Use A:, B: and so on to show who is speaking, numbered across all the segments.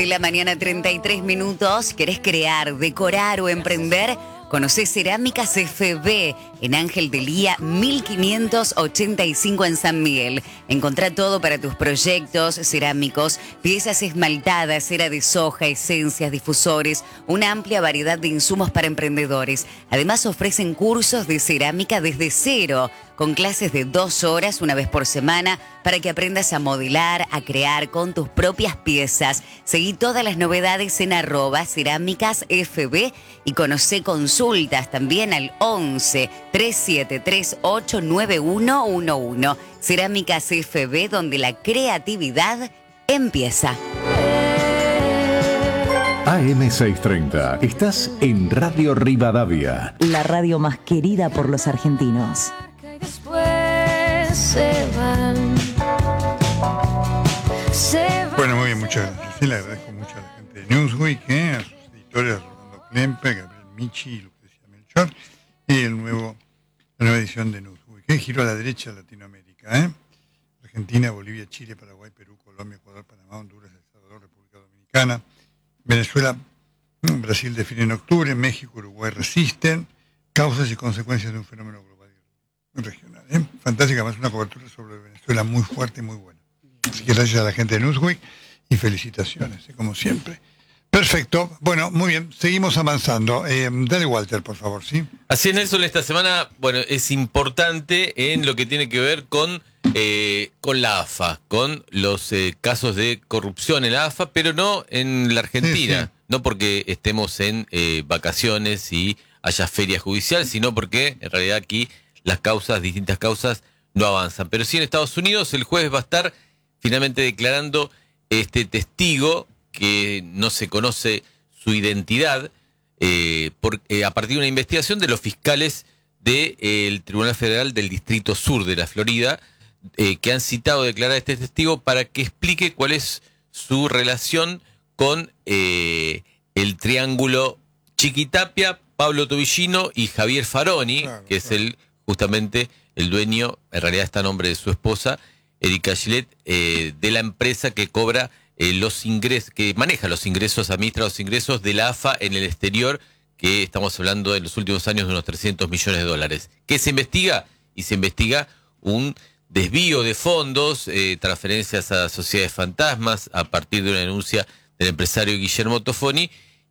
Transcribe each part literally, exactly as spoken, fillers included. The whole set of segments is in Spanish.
A: de la mañana, treinta y tres minutos. ¿Querés crear, decorar o emprender? Conocé Cerámicas F B en Ángel de Lía mil quinientos ochenta y cinco en San Miguel. Encontrá todo para tus proyectos cerámicos, piezas esmaltadas, cera de soja, esencias, difusores, una amplia variedad de insumos para emprendedores. Además ofrecen cursos de cerámica desde cero, con clases de dos horas una vez por semana para que aprendas a modelar, a crear con tus propias piezas. Seguí todas las novedades en arroba cerámicas F B y conocé consultas también al once, treinta y siete treinta y ocho, noventa y uno once. Cerámicas F B, donde la creatividad empieza.
B: A M seiscientos treinta, estás en Radio Rivadavia.
C: La radio más querida por los argentinos.
D: Después se van. Se van.
E: Bueno, muy bien, muchas gracias. Sí, le agradezco mucho a la gente de Newsweek, ¿eh? A sus editores, Rolando Klempe, Gabriel Michi y Lucrecia Melchor, y el nuevo, la nueva edición de Newsweek, ¿eh? Giro a la derecha Latinoamérica, ¿eh? Argentina, Bolivia, Chile, Paraguay, Perú, Colombia, Ecuador, Panamá, Honduras, El Salvador, República Dominicana, Venezuela, Brasil define en octubre, México, Uruguay resisten, causas y consecuencias de un fenómeno global regional, ¿eh? Fantástica, más una cobertura sobre Venezuela muy fuerte y muy buena. Así que gracias a la gente de Newsweek y felicitaciones, ¿eh? Como siempre. Perfecto, bueno, muy bien, seguimos avanzando. Eh, dale, Walter, por favor, ¿sí?
F: Así es, Nelson, esta semana, bueno, es importante en lo que tiene que ver con, eh, con la A F A, con los eh, casos de corrupción en la A F A, pero no en la Argentina, sí, sí. No porque estemos en eh, vacaciones y haya feria judicial, sino porque en realidad aquí las causas, distintas causas, no avanzan. Pero sí en Estados Unidos el jueves va a estar finalmente declarando este testigo que no se conoce su identidad eh, por, eh, a partir de una investigación de los fiscales del eh, Tribunal Federal del Distrito Sur de la Florida, eh, que han citado a declarar a este testigo para que explique cuál es su relación con eh, el triángulo Chiquitapia, Pablo Tobillino y Javier Faroni, claro, que claro. es el justamente el dueño, en realidad está a nombre de su esposa, Erika Gillette, eh, de la empresa que cobra eh, los ingresos, que maneja los ingresos, administra los ingresos de la A F A en el exterior, que estamos hablando en los últimos años de unos trescientos millones de dólares. ¿Qué se investiga? Y se investiga un desvío de fondos, eh, transferencias a sociedades fantasmas, a partir de una denuncia del empresario Guillermo Tofoni,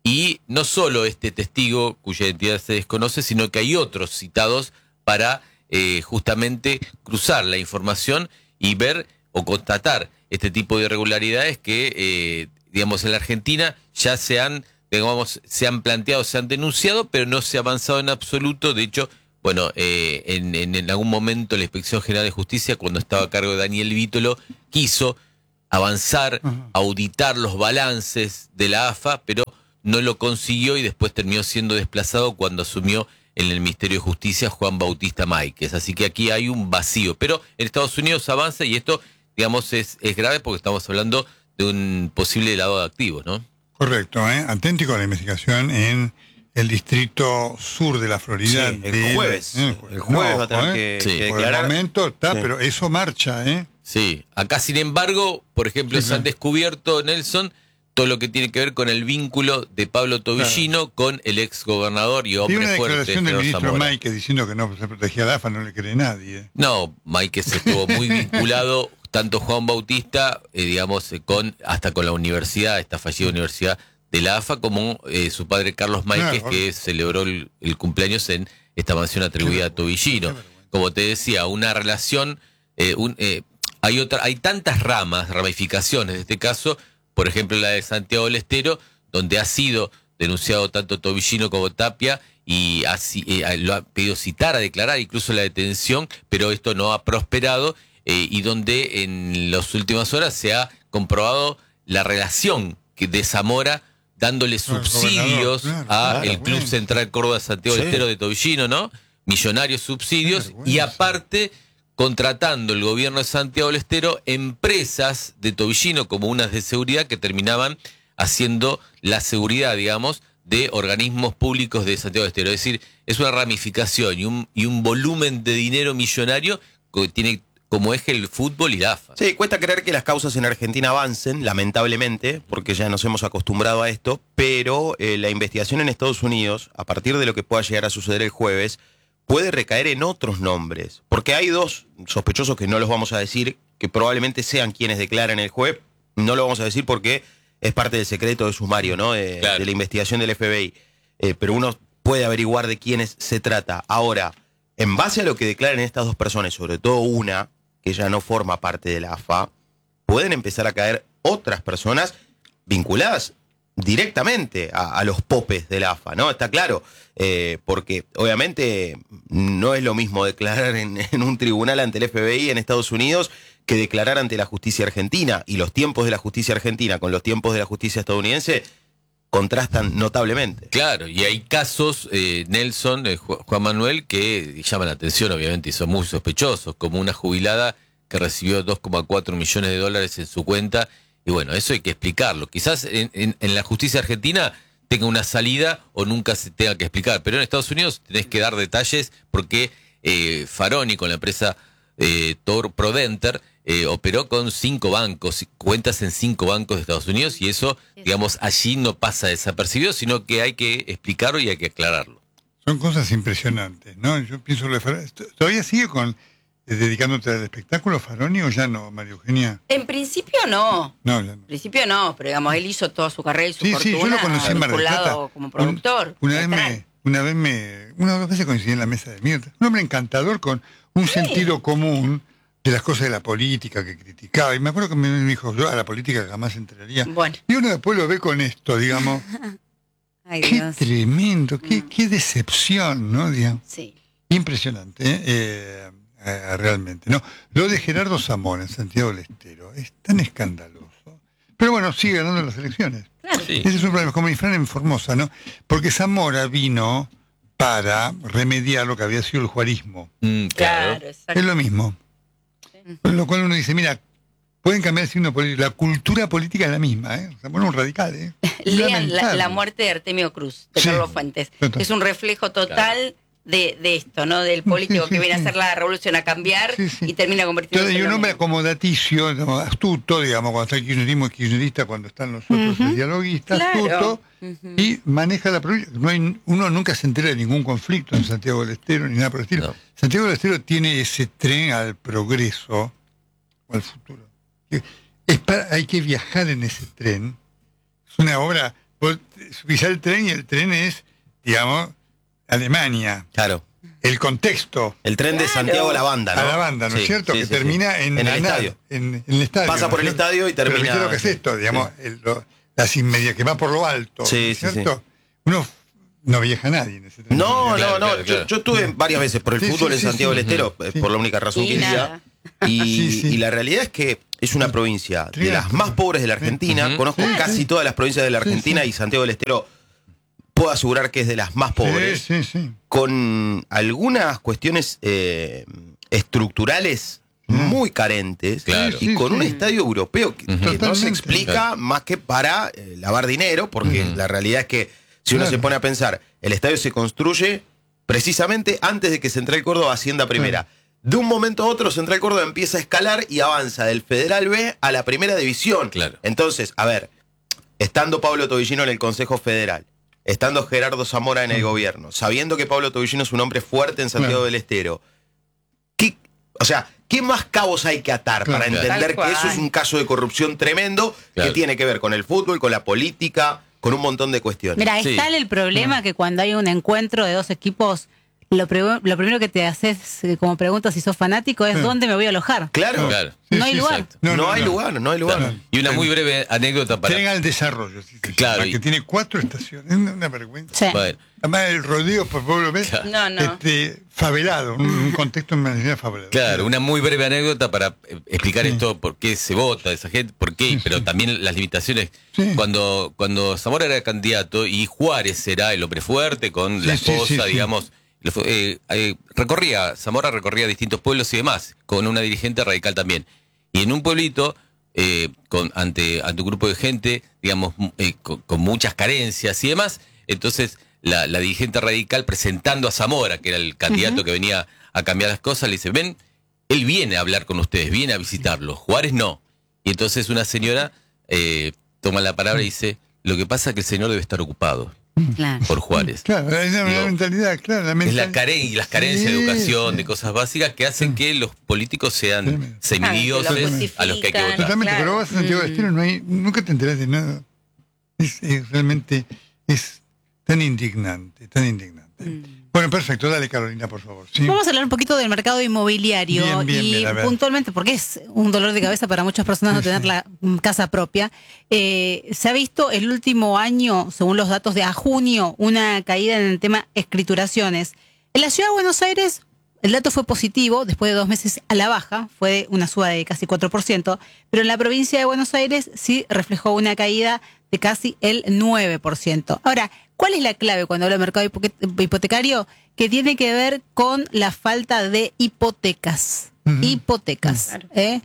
F: y no solo este testigo cuya identidad se desconoce, sino que hay otros citados para eh, justamente cruzar la información y ver o constatar este tipo de irregularidades que, eh, digamos, en la Argentina ya se han, digamos, se han planteado, se han denunciado, pero no se ha avanzado en absoluto. De hecho, bueno, eh, en, en, en algún momento la Inspección General de Justicia, cuando estaba a cargo de Daniel Vítolo, quiso avanzar, uh-huh. auditar los balances de la A F A, pero no lo consiguió y después terminó siendo desplazado cuando asumió en el Ministerio de Justicia Juan Bautista Máiquez. Así que aquí hay un vacío. Pero en Estados Unidos avanza y esto, digamos, es, es grave porque estamos hablando de un posible lavado de activos, ¿no?
E: Correcto, ¿eh? Aténtico a la investigación en el Distrito Sur de la Florida.
G: Sí, el
E: de,
G: jueves.
E: El,
G: el jueves
E: no,
G: va a tener
E: ¿eh?
G: que,
F: sí.
G: que
E: Por
G: declarar.
E: el momento está,
G: sí.
E: pero eso marcha, ¿eh?
F: Sí. Acá, sin embargo, por ejemplo, sí, se han descubierto, Nelson, todo lo que tiene que ver con el vínculo de Pablo Tobillino claro. con el ex gobernador y hombre fuerte.
E: Tiene una declaración del ministro
F: Zamora.
E: Máiquez diciendo que no se protegía a la A F A, no le cree nadie. ¿eh?
F: No, Máiquez estuvo muy vinculado, tanto Juan Bautista, eh, digamos, eh, con hasta con la universidad, esta fallida universidad de la A F A, como eh, su padre Carlos Máiquez, claro, que celebró el, el cumpleaños en esta mansión atribuida a Tobillino. Como te decía, una relación, eh, un, eh, hay otra, hay tantas ramas, ramificaciones de este caso. Por ejemplo, la de Santiago del Estero, donde ha sido denunciado tanto Tobillino como Tapia y ha, eh, lo ha pedido citar a declarar, incluso la detención, pero esto no ha prosperado eh, y donde en las últimas horas se ha comprobado la relación que de Zamora dándole subsidios al claro, claro, Club bueno. Central Córdoba Santiago sí. del Estero de Tobillino, ¿no? Millonarios subsidios claro, bueno, y aparte contratando el gobierno de Santiago del Estero empresas de Tobillino como unas de seguridad que terminaban haciendo la seguridad, digamos, de organismos públicos de Santiago del Estero. Es decir, es una ramificación y un, y un volumen de dinero millonario que tiene como eje el fútbol y la A F A.
G: Sí, cuesta creer que las causas en Argentina avancen, lamentablemente, porque ya nos hemos acostumbrado a esto, pero eh, la investigación en Estados Unidos, a partir de lo que pueda llegar a suceder el jueves, puede recaer en otros nombres, porque hay dos sospechosos que no los vamos a decir, que probablemente sean quienes declaran el jueves, no lo vamos a decir porque es parte del secreto de sumario, ¿no? De,
F: Claro.
G: de la investigación del F B I, eh, pero uno puede averiguar de quiénes se trata. Ahora, en base a lo que declaran estas dos personas, sobre todo una, que ya no forma parte de la A F A, pueden empezar a caer otras personas vinculadas directamente a, a los popes de la A F A, ¿no? Está claro, eh, porque obviamente no es lo mismo declarar en, en un tribunal ante el F B I en Estados Unidos que declarar ante la justicia argentina, y los tiempos de la justicia argentina con los tiempos de la justicia estadounidense contrastan notablemente.
F: Claro, y hay casos, eh, Nelson, eh, Ju- Juan Manuel, que llaman la atención, obviamente, y son muy sospechosos, como una jubilada que recibió dos coma cuatro millones de dólares en su cuenta, y bueno, eso hay que explicarlo. Quizás en, en- en la justicia argentina tenga una salida o nunca se tenga que explicar, pero en Estados Unidos tenés que dar detalles porque eh, Faroni con la empresa eh, Tor Prodenter eh, operó con cinco bancos, cuentas en cinco bancos de Estados Unidos, y eso, digamos, allí no pasa desapercibido, sino que hay que explicarlo y hay que aclararlo.
E: Son cosas impresionantes, ¿no? Yo pienso lo de Faroni. ¿Todavía sigue con eh, dedicándote al espectáculo, Faroni, o ya no, María Eugenia?
H: En principio no.
E: No, ya no.
H: En principio no, pero digamos, él hizo toda su carrera y su
E: Sí,
H: fortuna
E: sí, yo lo conocí en Mar del
H: vinculado
E: Plata.
H: como productor.
E: Un- una, vez
H: teatral.
E: me, una vez me, una o dos veces coincidí en la mesa de Mirta. Un hombre encantador con un sentido común de las cosas de la política que criticaba. Y me acuerdo que me dijo, yo a la política jamás entraría.
H: Bueno.
E: Y uno después lo ve con esto, digamos.
A: Ay,
E: Qué
A: Dios.
E: tremendo, qué,
H: Mm.
E: qué decepción, ¿no? Digamos.
H: Sí.
E: Impresionante, ¿eh? Eh, eh, realmente, ¿no? Lo de Gerardo Zamora en Santiago del Estero es tan escandaloso. Pero bueno, sigue ganando las elecciones.
H: Claro.
F: Sí.
E: Ese es un problema, como Ifrán en Formosa, ¿no? Porque Zamora vino para remediar lo que había sido el juarismo.
F: Mm, claro.
H: Claro, exacto.
E: Es lo mismo. Con lo cual uno dice, mira, pueden cambiar el signo político. La cultura política es la misma, ¿eh? Zamora es un radical, ¿eh?
H: Lean la,
E: Lamentable.
H: la muerte de Artemio Cruz, de
E: Sí,
H: Carlos Fuentes.
E: total.
H: Es un reflejo total de, de esto, ¿no? Del político
E: Sí, sí,
H: que viene
E: sí.
H: a hacer la revolución, a cambiar
E: Sí, sí.
H: y termina convirtiéndose
E: Entonces, y
H: en
E: un
H: lo
E: hombre
H: mismo.
E: acomodaticio, ¿no? Astuto, digamos, cuando está el kirchnerismo es kirchnerista, cuando están los otros es dialoguista,
H: Claro.
E: astuto, y maneja la provincia. No hay, uno nunca se entera de ningún conflicto en Santiago del Estero ni nada por el estilo.
F: No.
E: Santiago del Estero tiene ese tren al progreso o al futuro. Que es para, hay que viajar en ese tren. Es una obra, vos subís al tren y el tren es, digamos, Alemania.
G: Claro.
E: El contexto.
G: El tren de
H: Claro.
G: Santiago a la banda, ¿no?
E: A la banda, ¿no es
G: Sí,
E: cierto?
G: sí,
E: que
G: sí,
E: termina
G: sí.
E: en,
G: En
E: la
G: el
E: nada,
G: estadio.
E: En, en el estadio.
G: Pasa
E: ¿no
G: por
E: es
G: el
E: cierto?
G: estadio y
E: Pero
G: termina-
E: ¿viste lo que es esto? Digamos, el- lo- las inmedias que va por lo alto.
G: Sí,
E: ¿no es
G: sí, sí.
E: cierto? Uno no viaja nadie en ese tren.
G: No,
F: Claro,
G: no, no.
F: claro, claro.
G: Yo, yo estuve varias veces por el
E: Sí,
G: fútbol
E: sí,
G: en
E: sí,
G: Santiago
E: sí.
G: del Estero,
E: Ujú.
G: eh,
E: Sí.
G: por la única razón
H: Y
G: que
H: nada.
G: decía. Y,
E: Sí, sí.
G: y la realidad es que es una provincia de
E: Triángulo.
G: las más pobres de la Argentina.
F: Ujú.
G: Conozco
E: Sí,
G: casi
E: sí.
G: todas las provincias de la
E: Sí,
G: Argentina
E: sí.
G: y Santiago del Estero puedo asegurar que es de las más pobres.
E: Sí, sí, sí.
G: Con algunas cuestiones eh, estructurales muy carentes
F: Claro.
G: y
E: Sí,
G: con
E: sí.
G: un estadio europeo que, que no se
E: Totalmente.
G: explica
F: Claro.
G: más que para eh, lavar dinero, porque
F: Ujú.
G: la realidad es que si uno
E: Claro.
G: se pone a pensar, el estadio se construye precisamente antes de que Central Córdoba ascienda a primera. De un momento a otro, Central Córdoba empieza a escalar y avanza del Federal B a la primera división.
F: Claro.
G: Entonces, a ver, estando Pablo Tobillino en el Consejo Federal, estando Gerardo Zamora en el gobierno, sabiendo que Pablo Tobillino es un hombre fuerte en Santiago
E: Claro.
G: del Estero, ¿qué, o sea, ¿qué más cabos hay que atar
E: Claro.
G: para
F: Claro.
G: entender
H: Tal
G: que eso
H: cual.
G: es un caso de corrupción tremendo
F: Claro.
G: que tiene que ver con el fútbol, con la política, con un montón de cuestiones?
I: Mira,
F: Sí.
I: es tal el problema que cuando hay un encuentro de dos equipos, lo, pre- lo primero que te haces eh, como pregunta si sos fanático es
E: Sí.
I: ¿dónde me voy a alojar?
G: Claro,
F: Claro.
I: No hay lugar.
F: Exacto.
G: no, hay lugar, no hay lugar.
F: Claro. Y una muy breve anécdota para...
E: Tren al desarrollo, sí, se
F: Claro,
E: llama,
F: y-
E: que tiene cuatro estaciones. Es una, una vergüenza.
I: Sí.
F: Bueno,
E: Además, el rodeo por pueblo, ¿ves?
F: Claro.
H: No, no.
E: Este, favelado, un, un contexto en manera favelado.
F: claro, una muy breve anécdota para eh, explicar esto, por qué se vota esa gente, por qué, pero también las limitaciones.
E: Sí.
F: Cuando, cuando Zamora era candidato y Juárez era el hombre fuerte con la
E: Sí, sí,
F: esposa,
E: sí, sí.
F: digamos, lo fue- eh, eh, recorría, Zamora recorría distintos pueblos y demás, con una dirigente radical también. Y en un pueblito, eh, con, ante, ante un grupo de gente, digamos, m- eh, con, con muchas carencias y demás, entonces la, la dirigente radical presentando a Zamora, que era el candidato que venía a cambiar las cosas, le dice, ven, él viene a hablar con ustedes, viene a visitarlos, Juárez no. Y entonces una señora eh, toma la palabra y dice, lo que pasa es que el señor debe estar ocupado
A: Claro.
F: por Juárez.
E: Claro, es una
F: Digo,
E: mentalidad, claro. La
F: Es
E: mentalidad.
F: la caren las carencias
E: Sí,
F: de educación,
E: sí.
F: de cosas básicas que hacen que los políticos sean
E: Tremendo.
F: semidioses
H: Claro, que lo
F: a los que hay que
H: justifican.
F: votar.
E: Totalmente,
H: Claro.
E: pero vos a Santiago del Estero no hay, nunca te enterás de nada. Es, es realmente, es tan indignante, tan indignante.
H: Mm.
E: Bueno, perfecto, dale Carolina, por favor. ¿sí?
I: Vamos a hablar un poquito del mercado inmobiliario
E: Bien, bien,
I: y
E: bien, a ver.
I: puntualmente, porque es un dolor de cabeza para muchas personas no tener la mm, casa propia. Eh, se ha visto el último año, según los datos de a junio, una caída en el tema escrituraciones. En la ciudad de Buenos Aires, el dato fue positivo, después de dos meses a la baja, fue una suba de casi cuatro por ciento, pero en la provincia de Buenos Aires sí reflejó una caída de casi el nueve por ciento. Ahora, ¿cuál es la clave cuando hablo de mercado hipo- hipotecario? Que tiene que ver con la falta de hipotecas.
E: Ujú.
I: Hipotecas.
H: Claro.
I: ¿eh?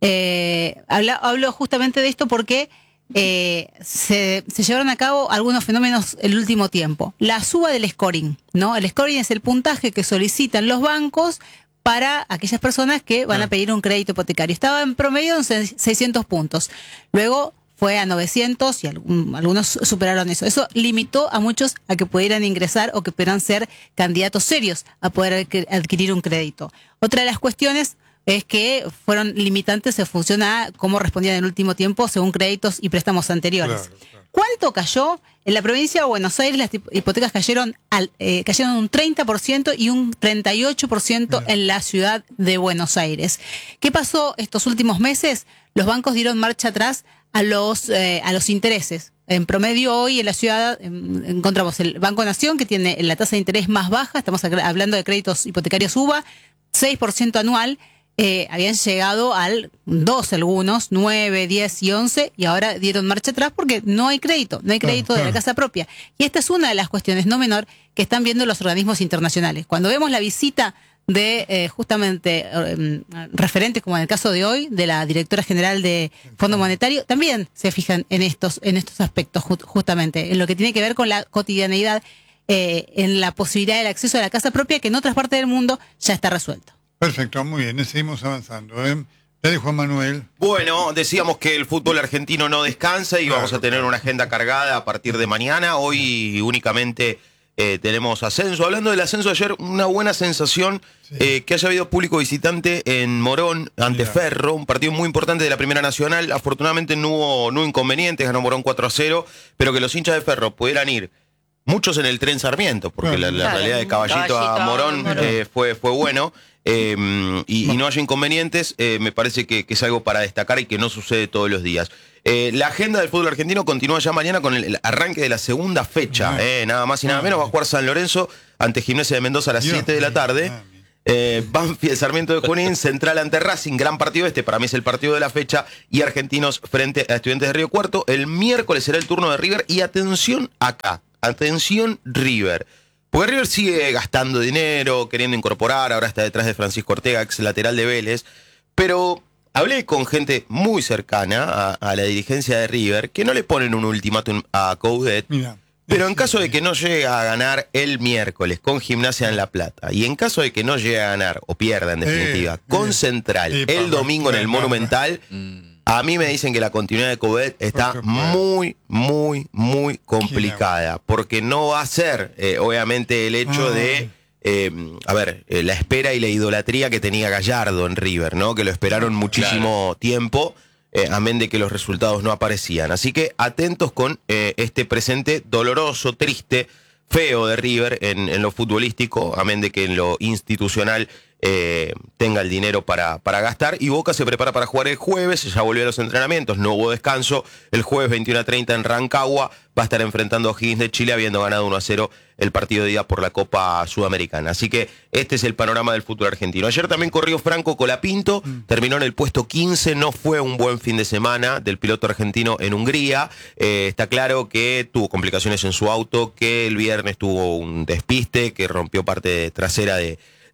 I: Eh, habla- hablo justamente de esto porque eh, se, se llevaron a cabo algunos fenómenos el último tiempo. La suba del scoring, ¿no? El scoring es el puntaje que solicitan los bancos para aquellas personas que van a pedir un crédito hipotecario. Estaba en promedio en se- seiscientos puntos. Luego fue a novecientos y algún- algunos superaron eso. Eso limitó a muchos a que pudieran ingresar o que pudieran ser candidatos serios a poder adqu- adquirir un crédito. Otra de las cuestiones es que fueron limitantes en función a cómo respondían en el último tiempo según créditos y préstamos anteriores.
E: Claro, claro.
I: ¿Cuánto cayó? En la provincia de Buenos Aires las tip- hipotecas cayeron al, eh, cayeron un treinta por ciento y un treinta y ocho por ciento en la ciudad de Buenos Aires. ¿Qué pasó estos últimos meses? Los bancos dieron marcha atrás a los, eh, a los intereses. En promedio hoy en la ciudad em, encontramos el Banco Nación, que tiene la tasa de interés más baja, estamos ac- hablando de créditos hipotecarios UBA, seis por ciento anual. Eh, habían llegado al dos algunos, nueve, diez y once, y ahora dieron marcha atrás porque no hay crédito, no hay crédito
E: Claro,
I: de la
E: claro.
I: casa propia. Y esta es una de las cuestiones no menor que están viendo los organismos internacionales. Cuando vemos la visita de eh, justamente eh, referentes, como en el caso de hoy, de la directora general de Fondo Monetario, también se fijan en estos, en estos aspectos ju- justamente, en lo que tiene que ver con la cotidianeidad, eh, en la posibilidad del acceso a la casa propia, que en otras partes del mundo ya está resuelto.
E: Perfecto, muy bien, seguimos avanzando. ¿eh? Dale Juan Manuel.
G: Bueno, decíamos que el fútbol argentino no descansa y vamos a tener una agenda cargada a partir de mañana. Hoy únicamente eh, tenemos ascenso. Hablando del ascenso, ayer una buena sensación eh, que haya habido público visitante en Morón ante
E: Mirá.
G: Ferro, un partido muy importante de la Primera Nacional. Afortunadamente no hubo, no hubo inconvenientes, ganó Morón cuatro a cero, pero que los hinchas de Ferro pudieran ir. Muchos en el tren Sarmiento, porque
E: Claro.
G: la, la
H: Claro,
G: realidad de Caballito,
H: Caballito
G: a
H: a
G: Morón,
H: Morón.
G: eh, fue, fue bueno. eh, y, y no haya inconvenientes, eh, me parece que, que es algo para destacar y que no sucede todos los días. Eh, la agenda del fútbol argentino continúa ya mañana con el, el arranque de la segunda fecha. eh, nada más y nada menos, va a jugar San Lorenzo ante Gimnasia de Mendoza a las
E: Dios
G: siete de la
E: mío,
G: tarde.
E: mami.
G: Eh, Banfield, Sarmiento de Junín, Central ante Racing, gran partido este, para mí es el partido de la fecha, y Argentinos frente a Estudiantes de Río Cuarto. El miércoles será el turno de River, y atención acá, atención River, porque River sigue gastando dinero, queriendo incorporar, ahora está detrás de Francisco Ortega, ex lateral de Vélez, pero hablé con gente muy cercana a, a la dirigencia de River, que no le ponen un ultimátum a Coudet.
E: Mira.
G: Pero en caso de que no llegue a ganar el miércoles con Gimnasia en La Plata, y en caso de que no llegue a ganar o pierda en definitiva
E: Eh,
G: con
E: eh,
G: Central
E: eh,
G: el
E: papá,
G: domingo en el
E: eh,
G: Monumental, a mí me dicen que la continuidad de Coudet está
E: Por supuesto.
G: muy, muy, muy complicada, porque no va a ser, eh, obviamente, el hecho
E: Ay.
G: de, eh, a ver, eh, la espera y la idolatría que tenía Gallardo en River, ¿no? Que lo esperaron muchísimo tiempo. Eh, amén de que los resultados no aparecían. Así que atentos con eh, este presente doloroso, triste, feo de River en, en lo futbolístico, amén de que en lo institucional eh, tenga el dinero para, para gastar. Y Boca se prepara para jugar el jueves, ya volvió a los entrenamientos, no hubo descanso. El jueves veintiuno a treinta en Rancagua va a estar enfrentando a O'Higgins de Chile, habiendo ganado uno a cero el partido de ida por la Copa Sudamericana. Así que este es el panorama del fútbol argentino. Ayer también corrió Franco Colapinto, terminó en el puesto quince, no fue un buen fin de semana del piloto argentino en Hungría. Eh, está claro que tuvo complicaciones en su auto, que el viernes tuvo un despiste, que rompió parte trasera de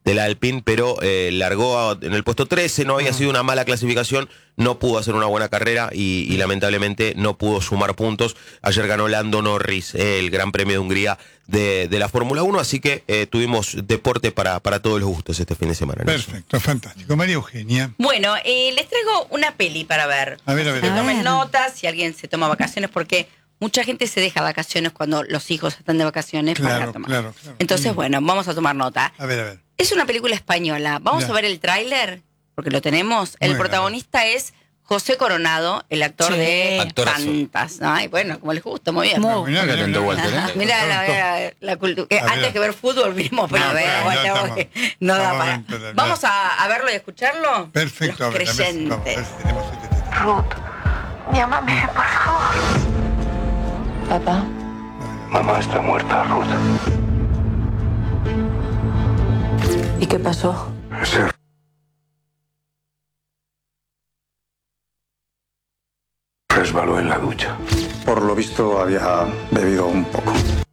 G: de la Alpine, pero eh, largó a- en el puesto trece, no había sido una mala clasificación, no pudo hacer una buena carrera y, y lamentablemente no pudo sumar puntos. Ayer ganó Lando Norris, eh, el Gran Premio de Hungría de, de la Fórmula uno, así que eh, tuvimos deporte para, para todos los gustos este fin de semana. ¿no?
E: Perfecto, fantástico. María Eugenia.
H: Bueno, eh, les traigo una peli para ver.
E: A ver, a ver.
H: Que
E: a ver.
H: tomen notas si alguien se toma vacaciones, porque mucha gente se deja vacaciones cuando los hijos están de vacaciones para
E: Claro,
H: tomar.
E: claro, claro.
H: Entonces,
E: Mm.
H: bueno, vamos a tomar nota.
E: A ver, a ver.
H: Es una película española. Vamos
E: Ya.
H: a ver el tráiler, porque lo tenemos. El
E: Muy
H: protagonista es José Coronado, el actor
I: Sí.
H: de
F: Actorazo.
H: Tantas. Ay, bueno, como les gusta, muy bien.
I: Muy
E: Mirá,
F: Acá
E: mirá,
F: atento,
E: mirá.
F: Walter, ¿eh?
H: Ajá, Mirá la, la, la cultura. eh,
E: A ver.
H: Antes que ver fútbol, vimos, pero
E: No,
H: a ver,
E: claro,
H: bueno,
E: no,
H: porque
E: estamos-
H: no da
E: estamos
H: para.
E: en total-
H: Vamos a, a verlo y escucharlo.
E: Perfecto, a
H: Los
E: ver, a ver, si- vamos, a ver
H: creyentes.
E: si tenemos este testigo.
D: Ruth, llámame, por favor.
C: Papá,
J: Mamá está muerta, Ruth.
C: ¿y qué pasó?
J: Ese resbaló en la ducha. Por lo visto había bebido un poco.